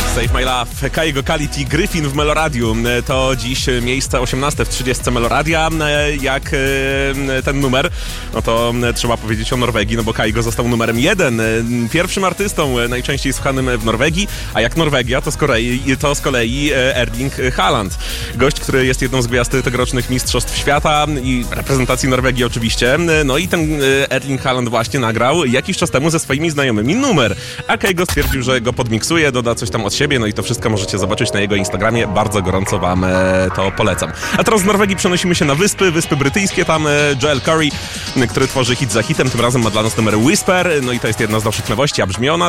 Save My Love, Kaigo Kality, Gryfin w Meloradiu. To dziś miejsce 18 w 30 Meloradia. Jak ten numer, no to trzeba powiedzieć o Norwegii, no bo Kaigo został numerem 1, pierwszym artystą najczęściej słuchanym w Norwegii, a jak Norwegia, to z kolei Erling Haaland. Gość, który jest jedną z gwiazd tegorocznych Mistrzostw Świata i reprezentacji Norwegii oczywiście. No i ten Erling Haaland właśnie nagrał jakiś czas temu ze swoimi znajomymi numer, a Kaigo stwierdził, że go podmiksuje, doda coś tam od siebie, no i to wszystko możecie zobaczyć na jego Instagramie, bardzo gorąco wam to polecam. A teraz z Norwegii przenosimy się na Wyspy Brytyjskie, tam Joel Corry, który tworzy hit za hitem, tym razem ma dla nas numer Whisper, no i to jest jedna z naszych nowości, a brzmi ona